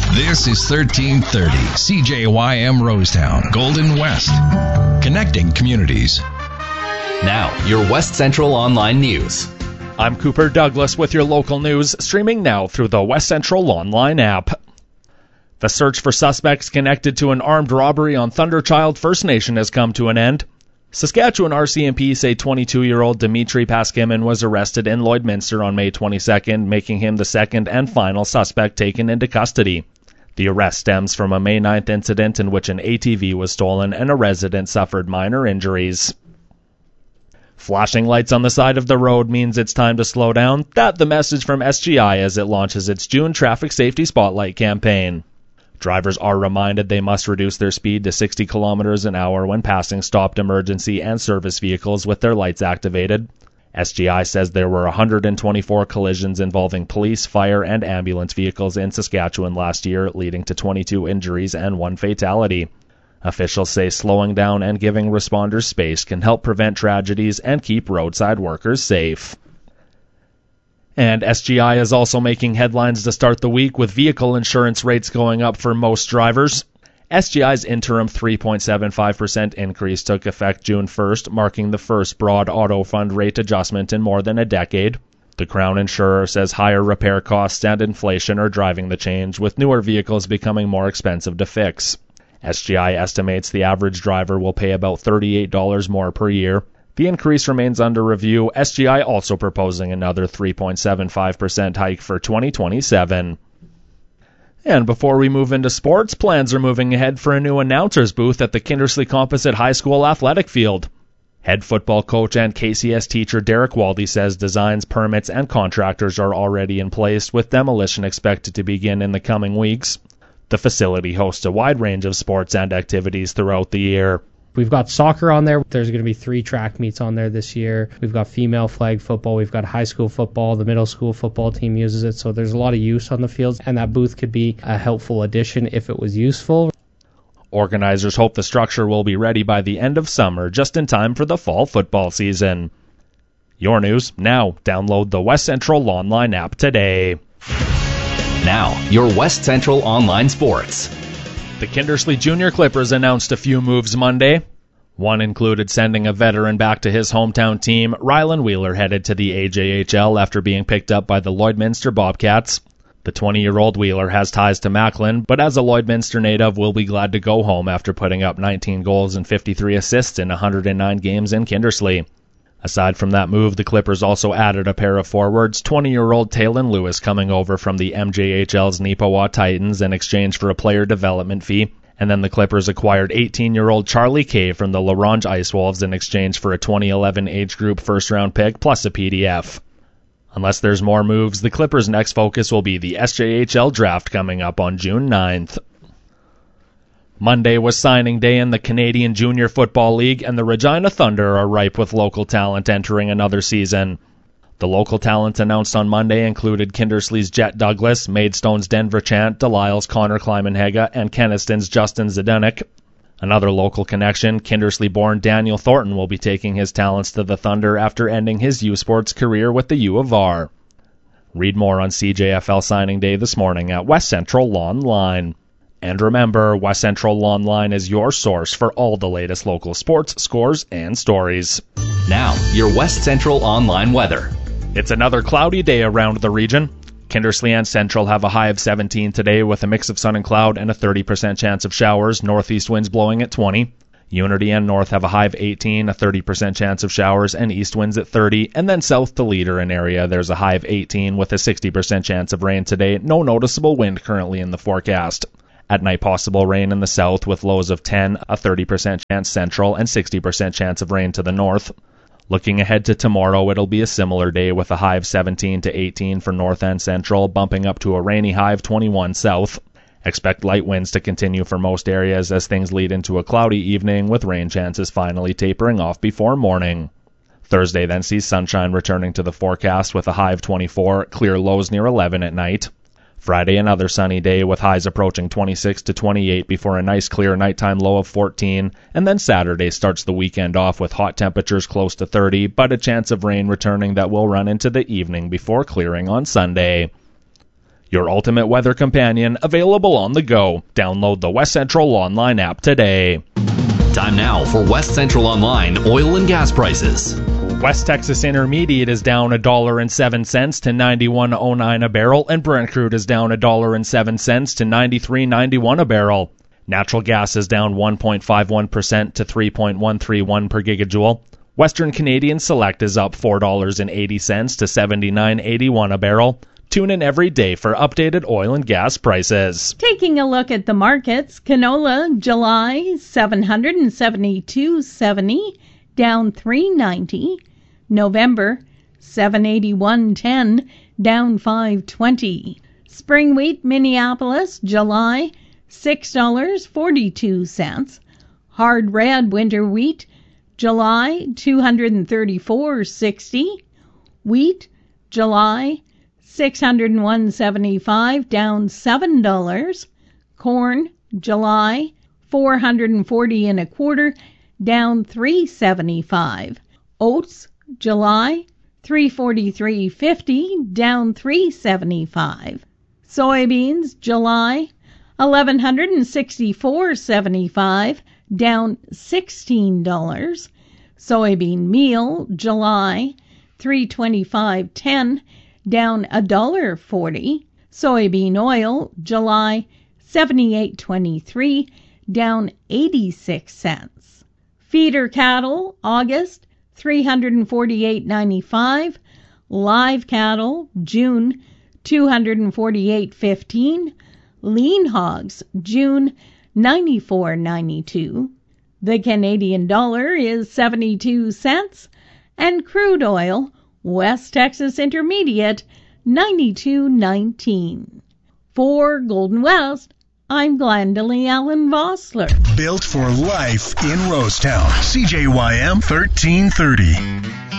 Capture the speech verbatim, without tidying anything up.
This is thirteen thirty C J Y M Rosetown, Golden West, connecting communities. Now, your West Central Online News. I'm Cooper Douglas with your local news, streaming now through the West Central Online app. The search for suspects connected to an armed robbery on Thunderchild First Nation has come to an end. Saskatchewan R C M P say twenty-two-year-old Dimitri Paskimin was arrested in Lloydminster on May twenty-second, making him the second and final suspect taken into custody. The arrest stems from a May ninth incident in which an A T V was stolen and a resident suffered minor injuries. Flashing lights on the side of the road means it's time to slow down. That's the message from S G I as it launches its June Traffic Safety Spotlight campaign. Drivers are reminded they must reduce their speed to sixty kilometers an hour when passing stopped emergency and service vehicles with their lights activated. S G I says there were one hundred twenty-four collisions involving police, fire, and ambulance vehicles in Saskatchewan last year, leading to twenty-two injuries and one fatality. Officials say slowing down and giving responders space can help prevent tragedies and keep roadside workers safe. And S G I is also making headlines to start the week with vehicle insurance rates going up for most drivers. S G I's interim three point seven five percent increase took effect June first, marking the first broad auto fund rate adjustment in more than a decade. The Crown insurer says higher repair costs and inflation are driving the change, with newer vehicles becoming more expensive to fix. S G I estimates the average driver will pay about thirty-eight dollars more per year. The increase remains under review, S G I also proposing another three point seven five percent hike for twenty twenty-seven. And before we move into sports, plans are moving ahead for a new announcer's booth at the Kindersley Composite High School athletic field. Head football coach and K C S teacher Derek Waldy says designs, permits, and contractors are already in place, with demolition expected to begin in the coming weeks. The facility hosts a wide range of sports and activities throughout the year. We've got soccer on there. There's going to be three track meets on there this year. We've got female flag football. We've got high school football. The middle school football team uses it. So there's a lot of use on the fields, and that booth could be a helpful addition if it was useful. Organizers hope the structure will be ready by the end of summer, just in time for the fall football season. Your news now. Download the West Central Online app today. Now, your West Central Online Sports. The Kindersley Junior Clippers announced a few moves Monday. One included sending a veteran back to his hometown team. Rylan Wheeler headed to the A J H L after being picked up by the Lloydminster Bobcats. The twenty-year-old Wheeler has ties to Macklin, but as a Lloydminster native will be glad to go home after putting up nineteen goals and fifty-three assists in one hundred nine games in Kindersley. Aside from that move, the Clippers also added a pair of forwards, twenty-year-old Taylon Lewis coming over from the M J H L's Neepawa Titans in exchange for a player development fee, and then the Clippers acquired eighteen-year-old Charlie Kay from the LaRange Ice Wolves in exchange for a twenty eleven age group first-round pick plus a P D F. Unless there's more moves, the Clippers' next focus will be the S J H L draft coming up on June ninth. Monday was signing day in the Canadian Junior Football League, and the Regina Thunder are ripe with local talent entering another season. The local talents announced on Monday included Kindersley's Jet Douglas, Maidstone's Denver Chant, Delisle's Connor Kleimanhega, and Keniston's Justin Zdenek. Another local connection, Kindersley-born Daniel Thornton will be taking his talents to the Thunder after ending his U Sports career with the U of R. Read more on C J F L signing day this morning at West Central Online. And remember, West Central Online is your source for all the latest local sports, scores, and stories. Now, your West Central Online weather. It's another cloudy day around the region. Kindersley and Central have a high of seventeen today with a mix of sun and cloud and a thirty percent chance of showers, northeast winds blowing at twenty. Unity and North have a high of eighteen, a thirty percent chance of showers, and east winds at thirty. And then south to Leader and area, there's a high of eighteen with a sixty percent chance of rain today. No noticeable wind currently in the forecast. At night, possible rain in the south with lows of ten, a thirty percent chance central, and sixty percent chance of rain to the north. Looking ahead to tomorrow, it'll be a similar day with a high of seventeen to eighteen for north and central, bumping up to a rainy high of twenty-one south. Expect light winds to continue for most areas as things lead into a cloudy evening, with rain chances finally tapering off before morning. Thursday then sees sunshine returning to the forecast with a high of twenty-four, clear lows near eleven at night. Friday, another sunny day with highs approaching twenty-six to twenty-eight before a nice clear nighttime low of fourteen, and then Saturday starts the weekend off with hot temperatures close to thirty, but a chance of rain returning that will run into the evening before clearing on Sunday. your ultimate weather companion, available on the go. Download the West Central Online app today. Time now for West Central Online oil and gas prices. West Texas Intermediate is down one dollar and seven cents to ninety-one oh nine a barrel, and Brent crude is down one dollar and seven cents to ninety-three ninety-one a barrel. Natural gas is down one point five one percent to three point one three one per gigajoule. Western Canadian Select is up four dollars and eighty cents to seventy-nine eighty-one a barrel. Tune in every day for updated oil and gas prices. Taking a look at the markets, canola July seven hundred seventy-two seventy, down three ninety. November seven eighty-one ten, down five twenty. Spring wheat Minneapolis July six dollars and forty-two cents. Hard red winter wheat July two hundred thirty-four sixty. Wheat July six hundred one seventy-five, down seven dollars. Corn July four hundred forty and a quarter, down three seventy-five. Oats July three forty-three fifty, down three seventy-five. Soybeans July eleven sixty-four seventy-five, down sixteen dollars. Soybean meal July three twenty-five ten, down one dollar forty. Soybean oil July seventy-eight twenty-three, down eighty-six cents. Feeder cattle August three forty-eight ninety-five. Live cattle June two forty-eight fifteen. Lean hogs June ninety-four ninety-two. The Canadian dollar is seventy-two cents, and crude oil West Texas Intermediate ninety-two nineteen. For Golden West, I'm Glendalee Allen Vossler. Built for life in Rosetown. C J Y M thirteen thirty.